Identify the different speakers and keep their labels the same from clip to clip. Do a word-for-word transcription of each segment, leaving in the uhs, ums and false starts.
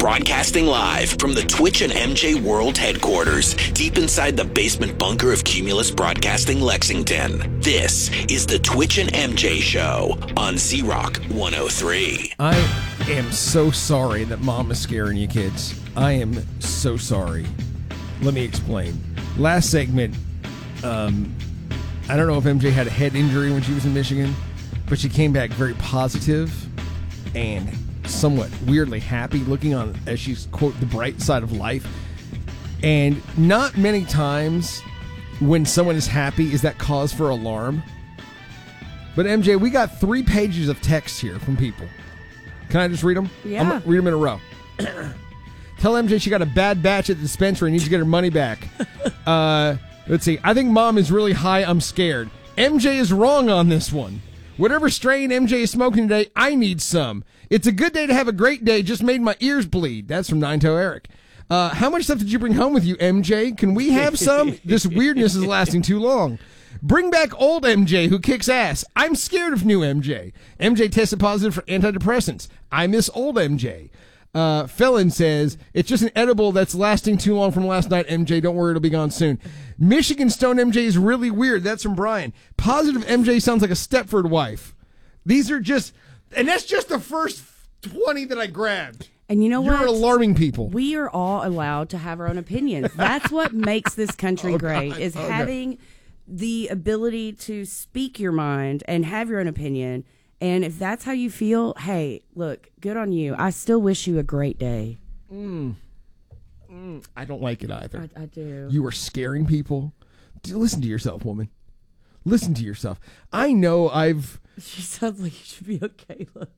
Speaker 1: Broadcasting live from the Twitch and M J World headquarters, deep inside the basement bunker of Cumulus Broadcasting Lexington. This is the Twitch and M J Show on Z-Rock one oh three.
Speaker 2: I am so sorry that Mom is scaring you kids. I am so sorry. Let me explain. Last segment, um, I don't know if M J had a head injury when she was in Michigan, but she came back very positive and somewhat weirdly happy, looking on, as she's, quote, the bright side of life. And not many times when someone is happy is that cause for alarm. But M J, we got three pages of text here from people. Can I just read them?
Speaker 3: Yeah.
Speaker 2: I'm gonna read them in a row. Tell M J she got a bad batch at the dispensary and needs to get her money back. Uh, let's see. I think Mom is really high. I'm scared. M J is wrong on this one. Whatever strain M J is smoking today, I need some. It's a good day to have a great day. Just made my ears bleed. That's from Nine Toe Eric. Uh, how much stuff did you bring home with you, M J? Can we have some? This weirdness is lasting too long. Bring back old M J who kicks ass. I'm scared of new M J. M J tested positive for antidepressants. I miss old M J. Uh, Felon says, it's just an edible that's lasting too long from last night, M J. Don't worry, it'll be gone soon. Michigan Stone M J is really weird. That's from Brian. Positive M J sounds like a Stepford wife. These are just, and that's just the first twenty that I grabbed.
Speaker 3: And you know
Speaker 2: You're
Speaker 3: what?
Speaker 2: You're alarming people.
Speaker 3: We are all allowed to have our own opinions. That's what makes this country
Speaker 2: oh,
Speaker 3: great,
Speaker 2: God.
Speaker 3: is
Speaker 2: oh,
Speaker 3: having
Speaker 2: God.
Speaker 3: the ability to speak your mind and have your own opinion. And if that's how you feel, hey, look, good on you. I still wish you a great day.
Speaker 2: Mm. Mm. I don't like it either.
Speaker 3: I, I do.
Speaker 2: You are scaring people. Listen to yourself, woman. Listen to yourself. I know I've...
Speaker 3: She sounds like you should be okay, look.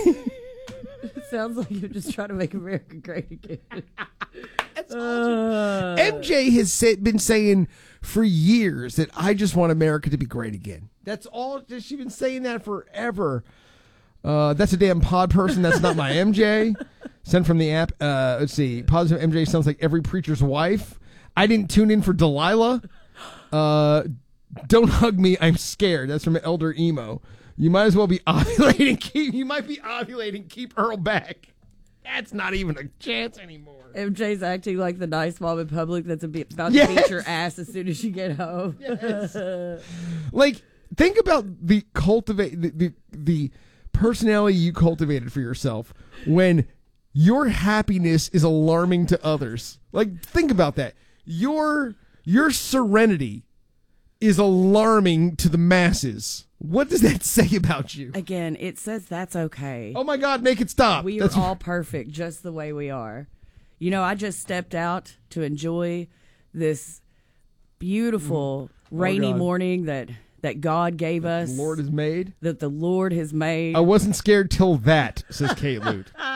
Speaker 3: It sounds like you're just trying to make America great again.
Speaker 2: That's uh, M J has said, been saying for years that I just want America to be great again. That's all. She's been saying that forever. Uh, that's a damn pod person. That's not my M J. Sent from the app. Uh, let's see. Positive M J sounds like every preacher's wife. I didn't tune in for Delilah. Uh, don't hug me. I'm scared. That's from Elder Emo. You might as well be ovulating. Keep, you might be ovulating. Keep Earl back. That's not even a chance anymore.
Speaker 3: M J's acting like the nice mom in public that's a bit, about
Speaker 2: yes.
Speaker 3: to beat your ass as soon as you get home.
Speaker 2: Yes. Like, think about the cultivate the, the the personality you cultivated for yourself when your happiness is alarming to others. Like, think about that. Your your serenity is alarming to the masses. What does that say about you?
Speaker 3: Again, it says that's okay.
Speaker 2: Oh my God, make it stop.
Speaker 3: We
Speaker 2: that's
Speaker 3: are all perfect just the way we are. You know, I just stepped out to enjoy this beautiful oh rainy
Speaker 2: God.
Speaker 3: morning that, that God gave
Speaker 2: that
Speaker 3: us.
Speaker 2: The Lord has made.
Speaker 3: That the Lord has made.
Speaker 2: I wasn't scared till that, says Kate Lute.